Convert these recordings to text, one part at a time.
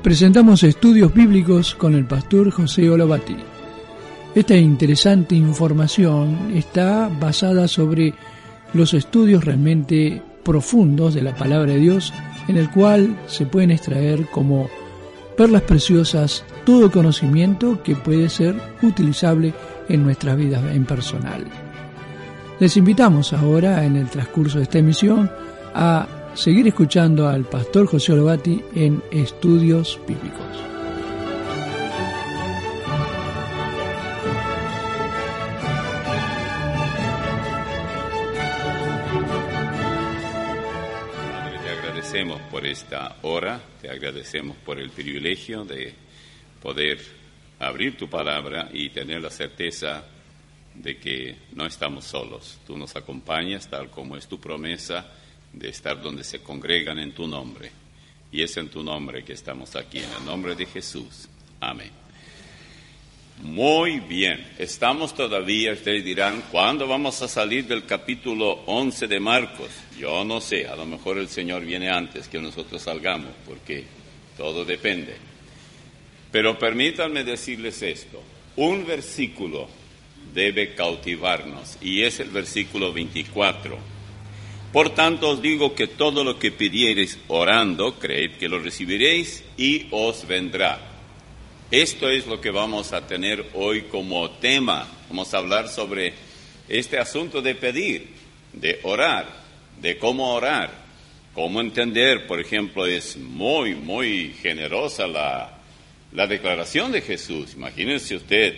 presentamos estudios bíblicos con el pastor José Olovati. Esta interesante información está basada sobre los estudios realmente profundos de la palabra de Dios, en el cual se pueden extraer como perlas preciosas todo conocimiento que puede ser utilizable en nuestra vida en personal. Les invitamos ahora, en el transcurso de esta emisión, a seguir escuchando al pastor José Olovati en Estudios Bíblicos. Padre, te agradecemos por esta hora, te agradecemos por el privilegio de poder abrir tu palabra y tener la certeza de que no estamos solos. Tú nos acompañas tal como es tu promesa de estar donde se congregan en tu nombre. Y es en tu nombre que estamos aquí, en el nombre de Jesús. Amén. Muy bien, estamos todavía, ustedes dirán, ¿cuándo vamos a salir del capítulo 11 de Marcos? Yo no sé, a lo mejor el Señor viene antes que nosotros salgamos, porque todo depende. Pero permítanme decirles esto, un versículo debe cautivarnos, y es el versículo 24. Por tanto os digo que todo lo que pidiereis orando, creed que lo recibiréis y os vendrá. Esto es lo que vamos a tener hoy como tema. Vamos a hablar sobre este asunto de pedir, de orar, de cómo orar, cómo entender. Por ejemplo, es muy generosa la declaración de Jesús. Imagínense usted,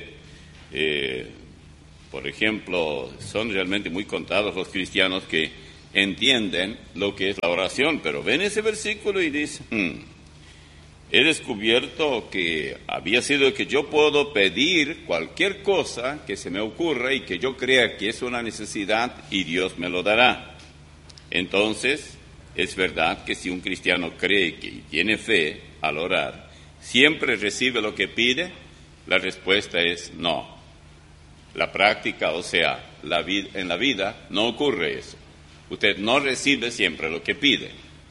por ejemplo, son realmente muy contados los cristianos que entienden lo que es la oración, pero ven ese versículo y dicen, he descubierto que había sido que yo puedo pedir cualquier cosa que se me ocurra y que yo crea que es una necesidad y Dios me lo dará. Entonces, es verdad que si un cristiano cree que tiene fe al orar, siempre recibe lo que pide, la respuesta es no. La práctica, o sea, en la vida no ocurre eso. Usted no recibe siempre lo que pide.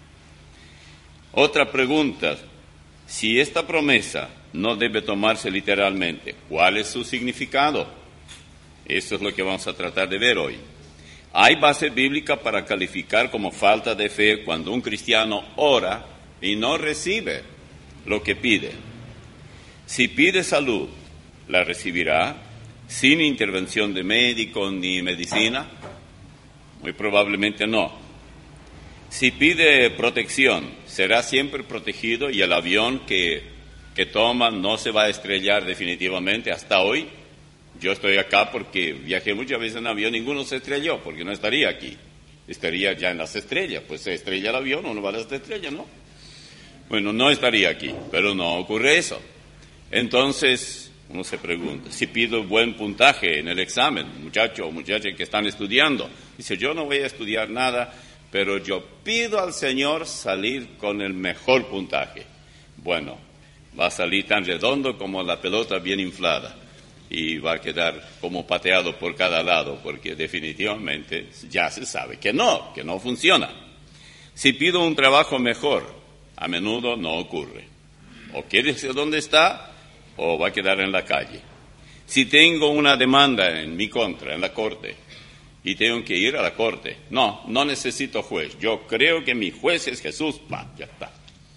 Otra pregunta, si esta promesa no debe tomarse literalmente, ¿cuál es su significado? Esto es lo que vamos a tratar de ver hoy. ¿Hay base bíblica para calificar como falta de fe cuando un cristiano ora y no recibe lo que pide? Si pide salud, ¿la recibirá sin intervención de médico ni medicina? Muy probablemente no. Si pide protección, ¿será siempre protegido y el avión que toma no se va a estrellar definitivamente hasta hoy? Yo estoy acá porque viajé muchas veces en avión, ninguno se estrelló porque no estaría aquí. Estaría ya en las estrellas, pues se estrella el avión, uno va a las estrellas, ¿no? Bueno, no estaría aquí, pero no ocurre eso. Entonces, uno se pregunta, si pido buen puntaje en el examen, muchacho o muchacha que están estudiando, dice, yo no voy a estudiar nada, pero yo pido al Señor salir con el mejor puntaje. Bueno, va a salir tan redondo como la pelota bien inflada y va a quedar como pateado por cada lado, porque definitivamente ya se sabe que no funciona. Si pido un trabajo mejor, a menudo no ocurre. O quiere decir dónde está, o va a quedar en la calle. Si tengo una demanda en mi contra, en la corte, y tengo que ir a la corte, no necesito juez. Yo creo que mi juez es Jesús, ya está.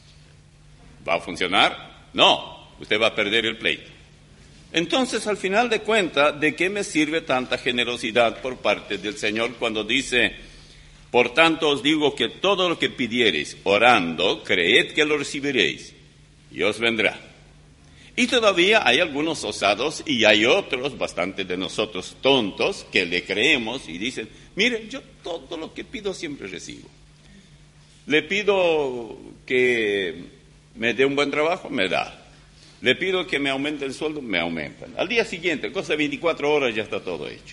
¿Va a funcionar? No, usted va a perder el pleito. Entonces, al final de cuentas, ¿de qué me sirve tanta generosidad por parte del Señor cuando dice, por tanto os digo que todo lo que pidiereis orando, creed que lo recibiréis, y os vendrá? Y todavía hay algunos osados y hay otros, bastante de nosotros tontos, que le creemos y dicen, mire, yo todo lo que pido siempre recibo. Le pido que me dé un buen trabajo, me da. Le pido que me aumente el sueldo, me aumentan. Al día siguiente, cosa de 24 horas, ya está todo hecho.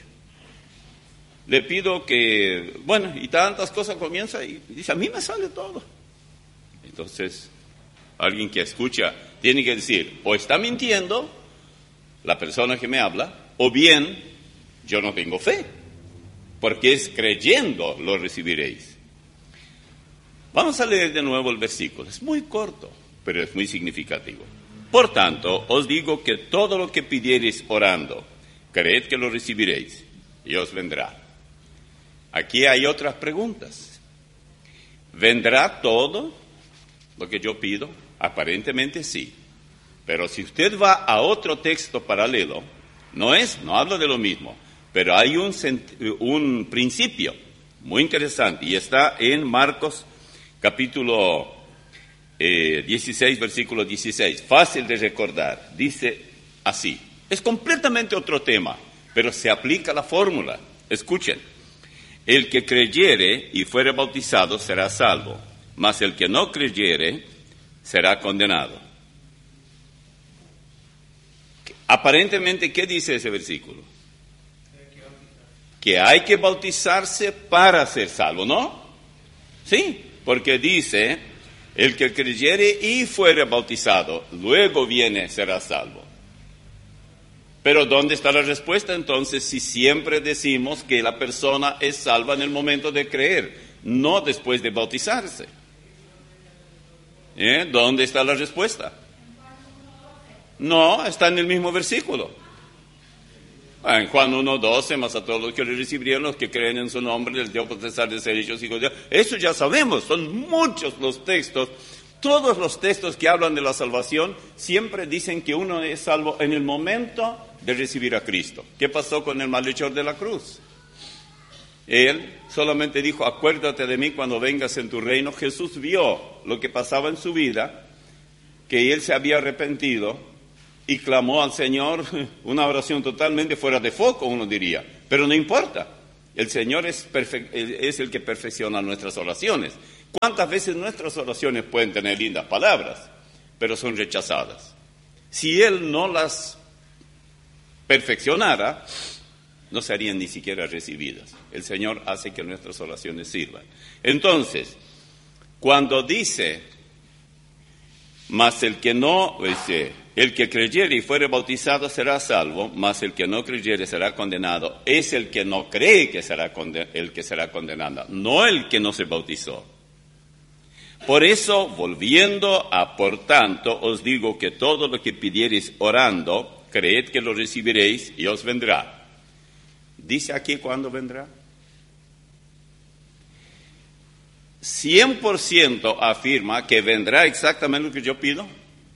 Le pido que, y tantas cosas comienza y dice, a mí me sale todo. Entonces, alguien que escucha tiene que decir, o está mintiendo la persona que me habla, o bien yo no tengo fe, porque es creyendo lo recibiréis. Vamos a leer de nuevo el versículo, es muy corto. pero es muy significativo. Por tanto, os digo que todo lo que pidiereis orando, creed que lo recibiréis y os vendrá. Aquí hay otras preguntas. ¿Vendrá todo lo que yo pido? Aparentemente sí. Pero si usted va a otro texto paralelo, no habla de lo mismo, pero hay un principio muy interesante y está en Marcos capítulo 16, versículo 16. Fácil de recordar. Dice así. Es completamente otro tema, pero se aplica la fórmula. Escuchen. El que creyere y fuere bautizado será salvo, mas el que no creyere será condenado. Aparentemente, ¿qué dice ese versículo? Que hay que bautizarse para ser salvo, ¿no? Sí, porque dice, el que creyere y fuere bautizado, luego viene, será salvo. Pero ¿dónde está la respuesta entonces si siempre decimos que la persona es salva en el momento de creer, no después de bautizarse? ¿Dónde está la respuesta? No, está en el mismo versículo. En Juan 1:12, más a todos los que le recibieron, los que creen en su nombre, les dio potestad de ser hechos hijos de Dios. Eso ya sabemos, son muchos los textos. Todos los textos que hablan de la salvación siempre dicen que uno es salvo en el momento de recibir a Cristo. ¿Qué pasó con el malhechor de la cruz? Él solamente dijo, acuérdate de mí cuando vengas en tu reino. Jesús vio lo que pasaba en su vida, que él se había arrepentido y clamó al Señor una oración totalmente fuera de foco, uno diría. Pero no importa, el Señor es el que perfecciona nuestras oraciones. ¿Cuántas veces nuestras oraciones pueden tener lindas palabras, pero son rechazadas? Si Él no las perfeccionara, no serían ni siquiera recibidas. El Señor hace que nuestras oraciones sirvan. Entonces, cuando dice, mas el que creyere y fuere bautizado será salvo, mas el que no creyere será condenado, es el que no cree que el que será condenado, no el que no se bautizó. Por eso, volviendo a por tanto, os digo que todo lo que pidiereis orando, creed que lo recibiréis y os vendrá. ¿Dice aquí cuándo vendrá? 100% afirma que vendrá exactamente lo que yo pido.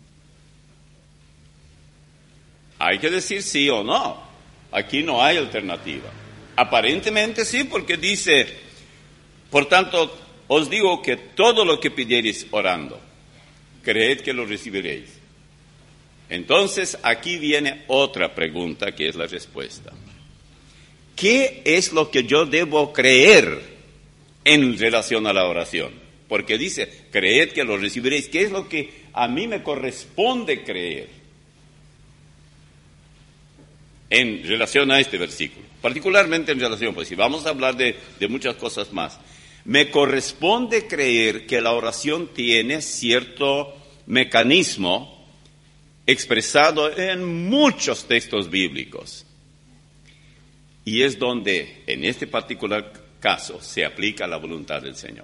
Hay que decir sí o no. Aquí no hay alternativa. Aparentemente sí, porque dice, por tanto, os digo que todo lo que pidiereis orando, creed que lo recibiréis. Entonces, aquí viene otra pregunta que es la respuesta. ¿Qué es lo que yo debo creer en relación a la oración? Porque dice, creed que lo recibiréis. ¿Qué es lo que a mí me corresponde creer en relación a este versículo? Particularmente en relación, pues si vamos a hablar de muchas cosas más. Me corresponde creer que la oración tiene cierto mecanismo expresado en muchos textos bíblicos. Y es donde, en este particular caso, se aplica la voluntad del Señor.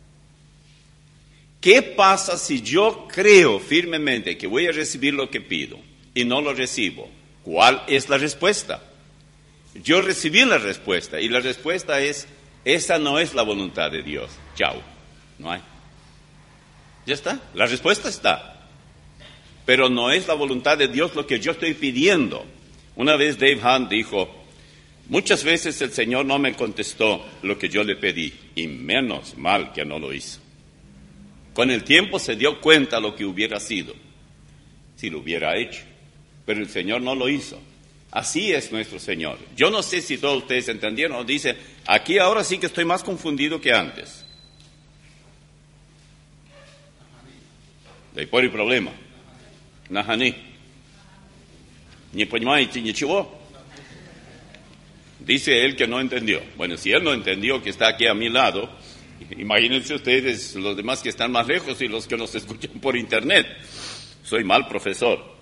¿Qué pasa si yo creo firmemente que voy a recibir lo que pido y no lo recibo? ¿Cuál es la respuesta? Yo recibí la respuesta y la respuesta es, esa no es la voluntad de Dios. Chao. No hay. Ya está. La respuesta está. Pero no es la voluntad de Dios lo que yo estoy pidiendo. Una vez Dave Hunt dijo, muchas veces el Señor no me contestó lo que yo le pedí, y menos mal que no lo hizo. Con el tiempo se dio cuenta lo que hubiera sido, si lo hubiera hecho. Pero el Señor no lo hizo. Así es nuestro Señor. Yo no sé si todos ustedes entendieron o dicen, aquí ahora sí que estoy más confundido que antes. De ahí por el problema. Nahaní. Ni понимаете ничего. Dice él que no entendió. Bueno, si él no entendió que está aquí a mi lado, imagínense ustedes los demás que están más lejos y los que nos escuchan por internet. Soy mal profesor.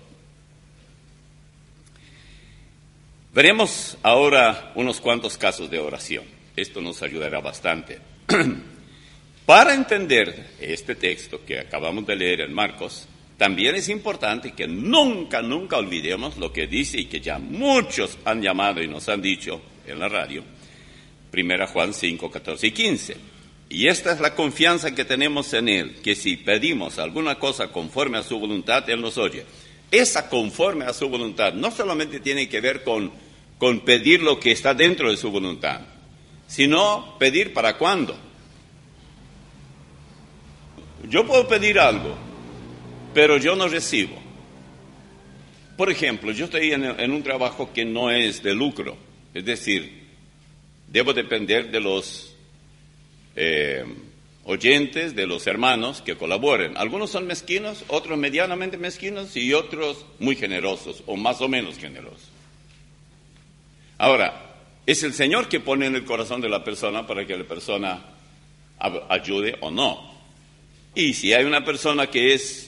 Veremos ahora unos cuantos casos de oración. Esto nos ayudará bastante. Para entender este texto que acabamos de leer en Marcos, también es importante que nunca olvidemos lo que dice y que ya muchos han llamado y nos han dicho en la radio, 1 Juan 5, 14 y 15. Y esta es la confianza que tenemos en Él, que si pedimos alguna cosa conforme a su voluntad, Él nos oye. Esa conforme a su voluntad no solamente tiene que ver con pedir lo que está dentro de su voluntad, sino pedir para cuándo. Yo puedo pedir algo, pero yo no recibo. Por ejemplo, yo estoy en un trabajo que no es de lucro, es decir, debo depender de los oyentes, de los hermanos que colaboren. Algunos son mezquinos, otros medianamente mezquinos y otros muy generosos o más o menos generosos. Ahora, es el Señor que pone en el corazón de la persona para que la persona ayude o no. Y si hay una persona que es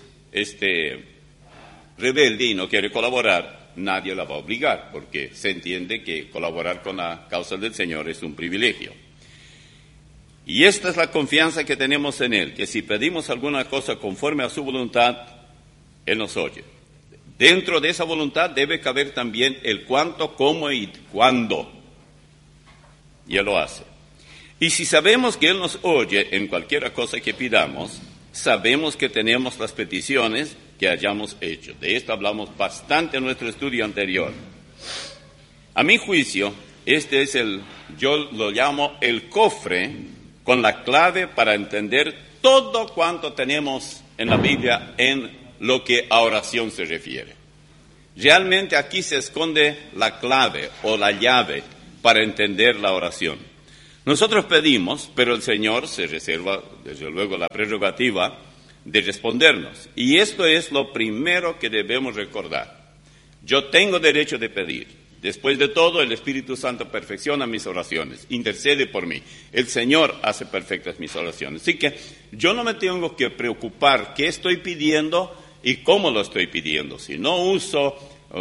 rebelde y no quiere colaborar, nadie la va a obligar, porque se entiende que colaborar con la causa del Señor es un privilegio. Y esta es la confianza que tenemos en Él, que si pedimos alguna cosa conforme a su voluntad, Él nos oye. Dentro de esa voluntad debe caber también el cuánto, cómo y cuándo. Y Él lo hace. Y si sabemos que Él nos oye en cualquier cosa que pidamos, sabemos que tenemos las peticiones que hayamos hecho. De esto hablamos bastante en nuestro estudio anterior. A mi juicio, este es yo lo llamo el cofre con la clave para entender todo cuanto tenemos en la Biblia en lo que a oración se refiere. Realmente aquí se esconde la clave o la llave para entender la oración. Nosotros pedimos, pero el Señor se reserva, desde luego, la prerrogativa de respondernos. Y esto es lo primero que debemos recordar. Yo tengo derecho de pedir. Después de todo, el Espíritu Santo perfecciona mis oraciones, intercede por mí. El Señor hace perfectas mis oraciones. Así que yo no me tengo que preocupar qué estoy pidiendo y cómo lo estoy pidiendo. Si no uso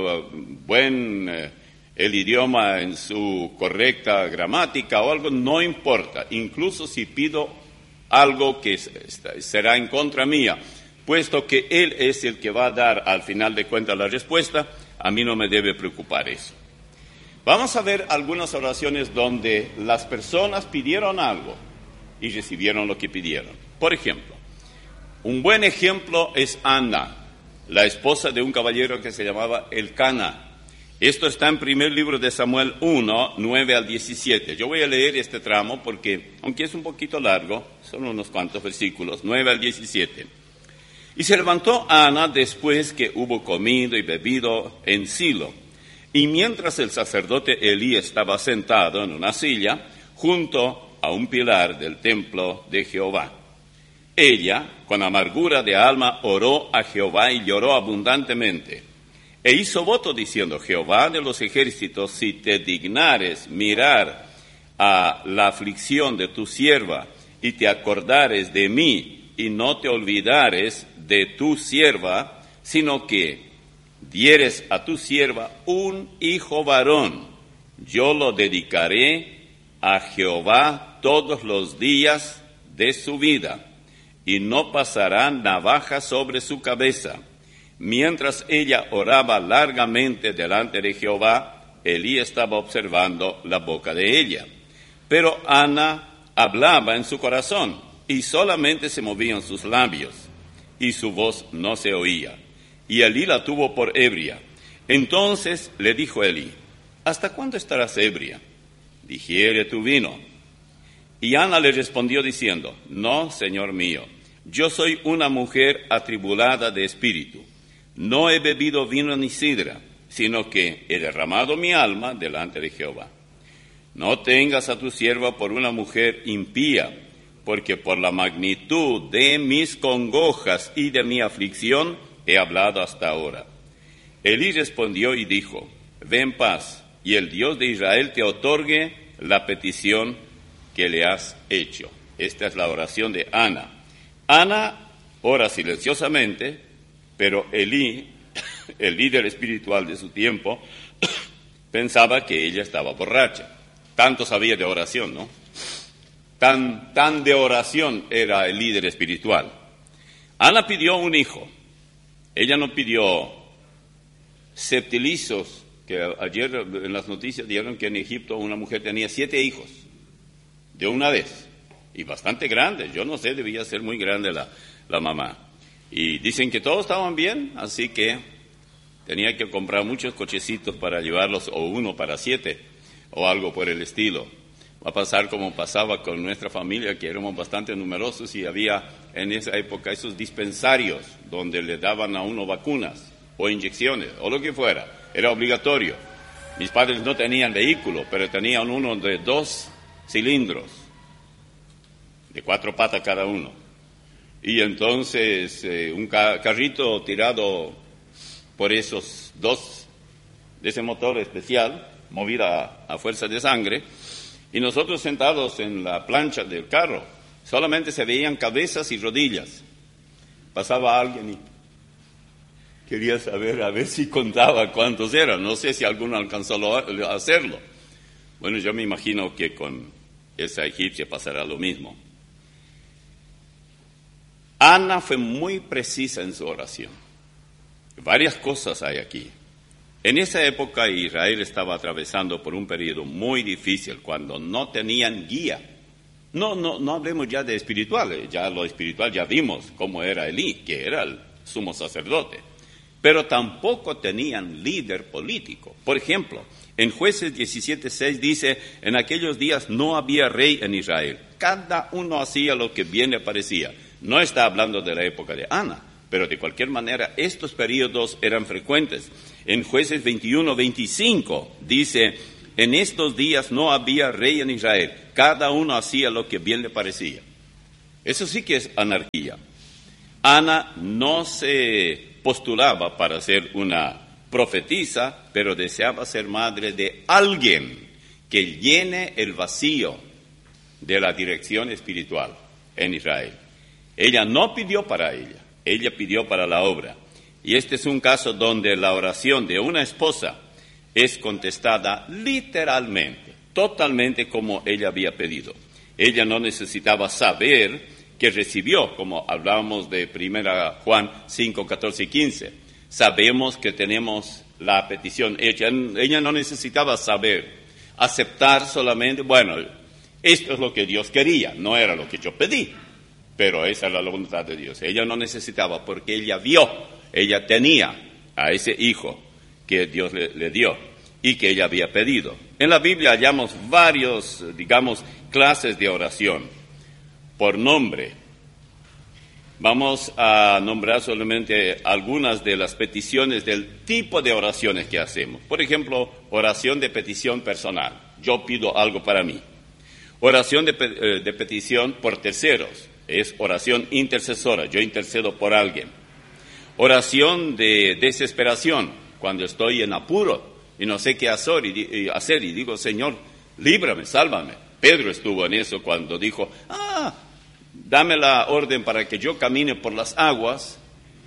el idioma en su correcta gramática o algo, no importa. Incluso si pido algo que será en contra mía, puesto que Él es el que va a dar al final de cuentas la respuesta, a mí no me debe preocupar eso. Vamos a ver algunas oraciones donde las personas pidieron algo y recibieron lo que pidieron. Por ejemplo, un buen ejemplo es Ana, la esposa de un caballero que se llamaba Elcana. Esto está en primer libro de Samuel 1, 9 al 17. Yo voy a leer este tramo porque, aunque es un poquito largo, son unos cuantos versículos, 9 al 17. Y se levantó Ana después que hubo comido y bebido en Silo. Y mientras el sacerdote Elí estaba sentado en una silla junto a un pilar del templo de Jehová, ella, con amargura de alma, oró a Jehová y lloró abundantemente. E hizo voto diciendo: Jehová de los ejércitos, si te dignares mirar a la aflicción de tu sierva y te acordares de mí y no te olvidares de tu sierva, sino que dieres a tu sierva un hijo varón, yo lo dedicaré a Jehová todos los días de su vida, y no pasará navaja sobre su cabeza. Mientras ella oraba largamente delante de Jehová, Elí estaba observando la boca de ella. Pero Ana hablaba en su corazón, y solamente se movían sus labios, y su voz no se oía. Y Elí la tuvo por ebria. Entonces le dijo Elí: ¿hasta cuándo estarás ebria? Digiere tu vino. Y Ana le respondió diciendo: no, señor mío, yo soy una mujer atribulada de espíritu. No he bebido vino ni sidra, sino que he derramado mi alma delante de Jehová. No tengas a tu sierva por una mujer impía, porque por la magnitud de mis congojas y de mi aflicción he hablado hasta ahora. Elí respondió y dijo: ve en paz, y el Dios de Israel te otorgue la petición que le has hecho. Esta es la oración de Ana. Ana ora silenciosamente, pero Elí, el líder espiritual de su tiempo, pensaba que ella estaba borracha. Tanto sabía de oración, ¿no? Tan de oración era el líder espiritual. Ana pidió un hijo. Ella no pidió septilizos, que ayer en las noticias dijeron que en Egipto una mujer tenía 7 hijos de una vez, y bastante grandes. Yo no sé, debía ser muy grande la mamá. Y dicen que todos estaban bien, así que tenía que comprar muchos cochecitos para llevarlos, o uno para 7, o algo por el estilo. Va a pasar como pasaba con nuestra familia, que éramos bastante numerosos, y había en esa época esos dispensarios donde le daban a uno vacunas, o inyecciones, o lo que fuera. Era obligatorio. Mis padres no tenían vehículo, pero tenían uno de 2 cilindros, de 4 patas cada uno. Y entonces un carrito tirado por esos 2, de ese motor especial, movida a fuerza de sangre, y nosotros sentados en la plancha del carro, solamente se veían cabezas y rodillas. Pasaba alguien y quería saber, a ver si contaba cuántos eran. No sé si alguno alcanzó a hacerlo. Bueno, yo me imagino que con esa egipcia pasará lo mismo. Ana fue muy precisa en su oración. Varias cosas hay aquí. En esa época Israel estaba atravesando por un periodo muy difícil, cuando no tenían guía. No hablemos ya de espiritual, ya lo espiritual ya vimos cómo era Elí, que era el sumo sacerdote. Pero tampoco tenían líder político. Por ejemplo, en Jueces 17:6 dice, en aquellos días no había rey en Israel. Cada uno hacía lo que bien le parecía. No está hablando de la época de Ana, pero de cualquier manera estos periodos eran frecuentes. En Jueces 21:25 dice, en estos días no había rey en Israel. Cada uno hacía lo que bien le parecía. Eso sí que es anarquía. Ana no se postulaba para ser una profetisa, pero deseaba ser madre de alguien que llene el vacío de la dirección espiritual en Israel. Ella no pidió para ella pidió para la obra. Y este es un caso donde la oración de una esposa es contestada literalmente, totalmente como ella había pedido. Ella no necesitaba saber que recibió, como hablábamos de 1 Juan 5, 14 y 15. Sabemos que tenemos la petición hecha. Ella no necesitaba saber, aceptar solamente, bueno, esto es lo que Dios quería, no era lo que yo pedí, pero esa es la voluntad de Dios. Ella no necesitaba, porque ella vio, ella tenía a ese hijo que Dios le dio y que ella había pedido. En la Biblia hallamos varios, clases de oración por nombre. Vamos a nombrar solamente algunas de las peticiones del tipo de oraciones que hacemos. Por ejemplo, oración de petición personal. Yo pido algo para mí. Oración de petición por terceros. Es oración intercesora. Yo intercedo por alguien. Oración de desesperación. Cuando estoy en apuro y no sé qué hacer y digo, Señor, líbrame, sálvame. Pedro estuvo en eso cuando dijo, dame la orden para que yo camine por las aguas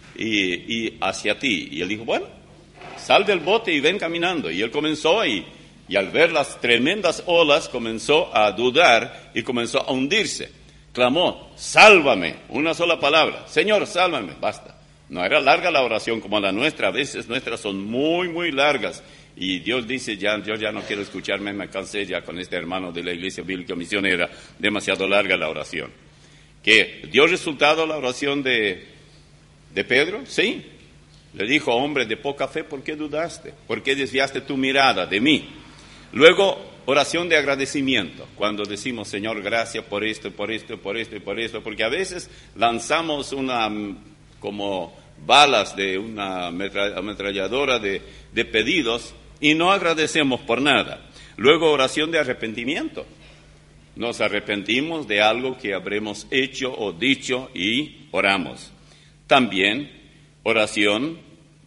y hacia ti. Y él dijo, bueno, sal del bote y ven caminando. Y él comenzó y al ver las tremendas olas comenzó a dudar y comenzó a hundirse. Clamó, sálvame, una sola palabra, Señor, sálvame, basta. No era larga la oración como la nuestra, a veces nuestras son muy, muy largas. Y Dios dice, yo ya no quiero escucharme, me cansé ya con este hermano de la Iglesia Bíblica Misionera, demasiado larga la oración. ¿Qué? ¿Dio resultado la oración de Pedro? Sí. Le dijo, hombre de poca fe, ¿por qué dudaste? ¿Por qué desviaste tu mirada de mí? Luego, oración de agradecimiento, cuando decimos, Señor, gracias por esto, por esto, por esto y por esto, porque a veces lanzamos como balas de una ametralladora de pedidos y no agradecemos por nada. Luego, oración de arrepentimiento. Nos arrepentimos de algo que habremos hecho o dicho y oramos. También oración,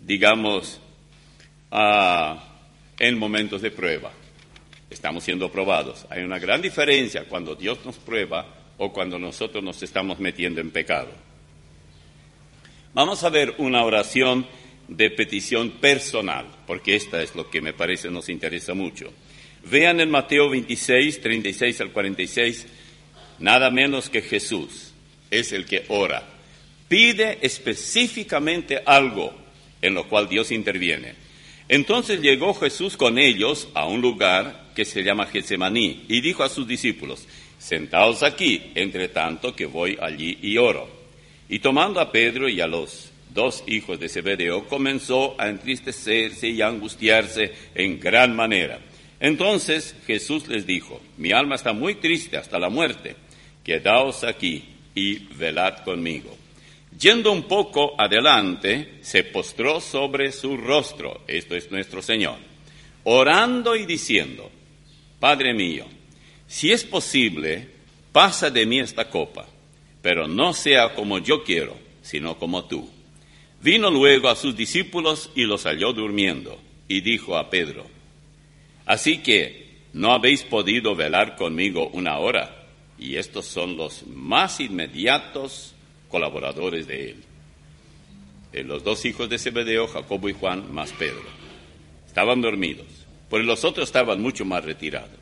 en momentos de prueba. Estamos siendo probados. Hay una gran diferencia cuando Dios nos prueba o cuando nosotros nos estamos metiendo en pecado. Vamos a ver una oración de petición personal, porque esta es lo que me parece nos interesa mucho. Vean en Mateo 26, 36 al 46, nada menos que Jesús es el que ora. pide específicamente algo en lo cual Dios interviene. Entonces llegó Jesús con ellos a un lugar que se llama Getsemaní y dijo a sus discípulos: sentaos aquí, entre tanto que voy allí y oro. Y tomando a Pedro y a los 2 hijos de Zebedeo, comenzó a entristecerse y a angustiarse en gran manera. Entonces Jesús les dijo: mi alma está muy triste hasta la muerte, quedaos aquí y velad conmigo. Yendo un poco adelante, se postró sobre su rostro, esto es nuestro Señor, orando y diciendo: Padre mío, si es posible, pasa de mí esta copa, pero no sea como yo quiero, sino como tú. Vino luego a sus discípulos y los halló durmiendo, y dijo a Pedro: así que, ¿no habéis podido velar conmigo 1 hora? Y estos son los más inmediatos colaboradores de él. Los 2 hijos de Zebedeo, Jacobo y Juan, más Pedro. Estaban dormidos, pero los otros estaban mucho más retirados.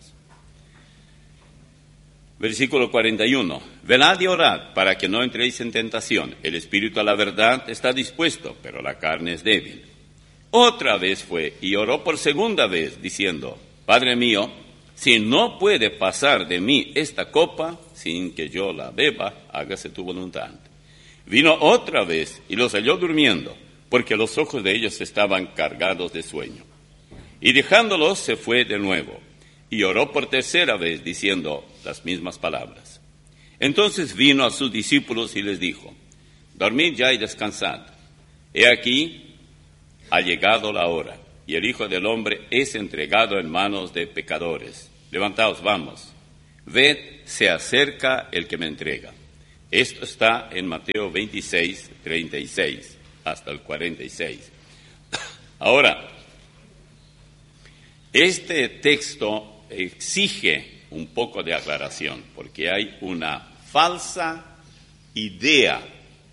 Versículo 41. Velad y orad para que no entréis en tentación. El espíritu a la verdad está dispuesto, pero la carne es débil. Otra vez fue y oró por segunda vez, diciendo: Padre mío, si no puede pasar de mí esta copa sin que yo la beba, hágase tu voluntad. Vino otra vez y los halló durmiendo, porque los ojos de ellos estaban cargados de sueño. Y dejándolos se fue de nuevo, y oró por tercera vez, diciendo las mismas palabras. Entonces vino a sus discípulos y les dijo: dormid ya y descansad. He aquí, ha llegado la hora, y el Hijo del Hombre es entregado en manos de pecadores. Levantaos, vamos. Ved, se acerca el que me entrega. Esto está en Mateo 26, 36 hasta el 46. Ahora, este texto exige un poco de aclaración, porque hay una falsa idea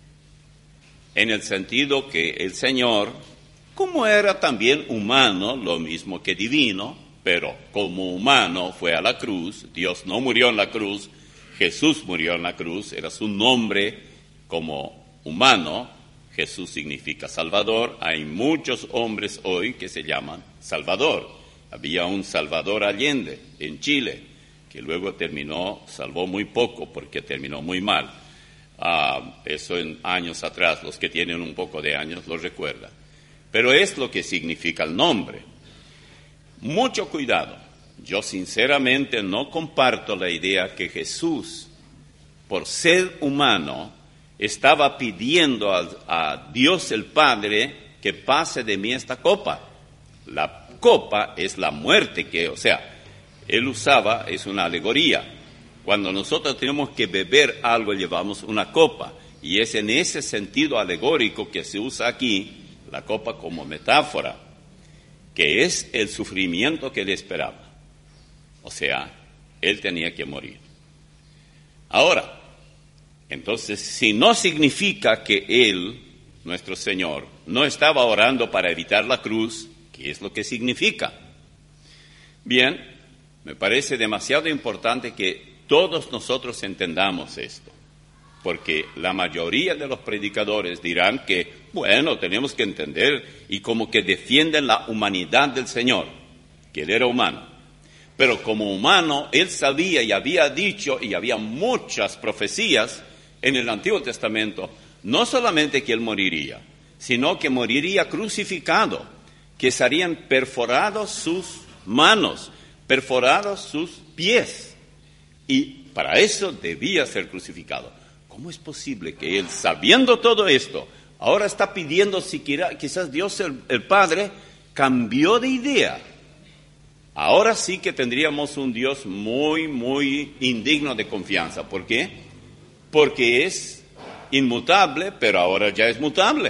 en el sentido que el Señor, como era también humano, lo mismo que divino, pero como humano fue a la cruz. Dios no murió en la cruz, Jesús murió en la cruz, era su nombre como humano. Jesús significa Salvador. Hay muchos hombres hoy que se llaman Salvador. Había un Salvador Allende en Chile, que luego salvó muy poco porque terminó muy mal. Eso en años atrás, los que tienen un poco de años lo recuerdan. Pero es lo que significa el nombre. Mucho cuidado. Yo sinceramente no comparto la idea que Jesús, por ser humano, estaba pidiendo a Dios el Padre que pase de mí esta copa. La copa es la muerte él usaba, es una alegoría. Cuando nosotros tenemos que beber algo, llevamos una copa. Y es en ese sentido alegórico que se usa aquí la copa como metáfora, que es el sufrimiento que él esperaba. O sea, él tenía que morir. Ahora, entonces, si no significa que él, nuestro Señor, no estaba orando para evitar la cruz, ¿qué es lo que significa? Bien, me parece demasiado importante que todos nosotros entendamos esto, porque la mayoría de los predicadores dirán que, bueno, tenemos que entender, y como que defienden la humanidad del Señor, que él era humano. Pero como humano, él sabía y había dicho, y había muchas profecías en el Antiguo Testamento, no solamente que él moriría, sino que moriría crucificado, que serían perforados sus manos, perforados sus pies, y para eso debía ser crucificado. ¿Cómo es posible que él, sabiendo todo esto, ahora está pidiendo siquiera, quizás Dios el Padre cambió de idea? Ahora sí que tendríamos un Dios muy, muy indigno de confianza. ¿Por qué? Porque es inmutable, pero ahora ya es mutable.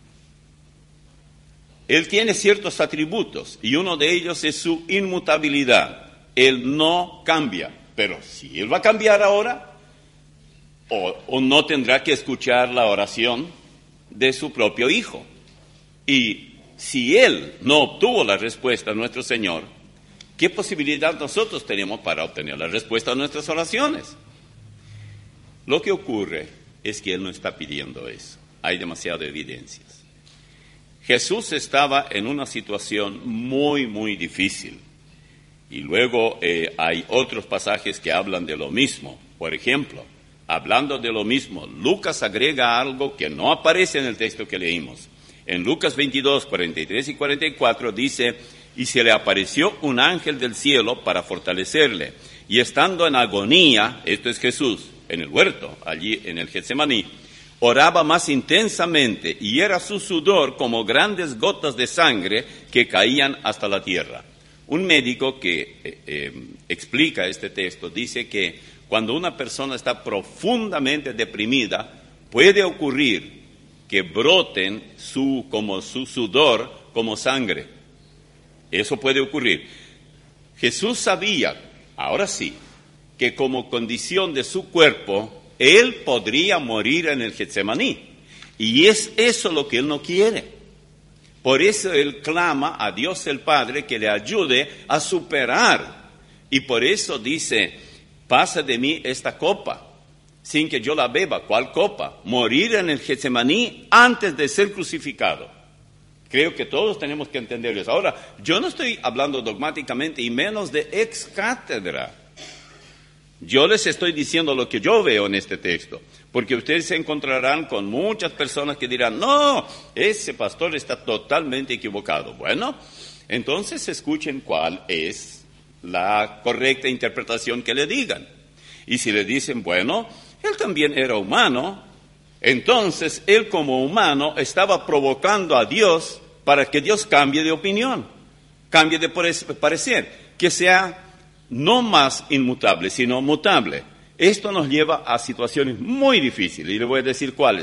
Él tiene ciertos atributos y uno de ellos es su inmutabilidad. Él no cambia, pero si él va a cambiar ahora, o no tendrá que escuchar la oración de su propio Hijo. Y si él no obtuvo la respuesta a nuestro Señor, ¿qué posibilidad nosotros tenemos para obtener la respuesta a nuestras oraciones? Lo que ocurre es que él no está pidiendo eso. Hay demasiadas evidencias. Jesús estaba en una situación muy, muy difícil. Y luego hay otros pasajes que hablan de lo mismo. Por ejemplo, hablando de lo mismo, Lucas agrega algo que no aparece en el texto que leímos. En Lucas 22, 43 y 44 dice: y se le apareció un ángel del cielo para fortalecerle. Y estando en agonía, esto es Jesús, en el huerto, allí en el Getsemaní, oraba más intensamente, y era su sudor como grandes gotas de sangre que caían hasta la tierra. Un médico que explica este texto dice que cuando una persona está profundamente deprimida, puede ocurrir que broten su sudor como sangre. Eso puede ocurrir. Jesús sabía, ahora sí, que como condición de su cuerpo, él podría morir en el Getsemaní. Y es eso lo que él no quiere. Por eso él clama a Dios el Padre que le ayude a superar. Y por eso dice: pasa de mí esta copa, sin que yo la beba. ¿Cuál copa? Morir en el Getsemaní antes de ser crucificado. Creo que todos tenemos que entender eso. Ahora, yo no estoy hablando dogmáticamente y menos de ex cátedra. Yo les estoy diciendo lo que yo veo en este texto, porque ustedes se encontrarán con muchas personas que dirán: no, ese pastor está totalmente equivocado. Bueno, entonces escuchen cuál es la correcta interpretación que le digan. Y si le dicen: bueno, él también era humano, entonces él como humano estaba provocando a Dios para que Dios cambie de opinión, cambie de parecer, que sea no más inmutable, sino mutable. Esto nos lleva a situaciones muy difíciles, y le voy a decir cuáles.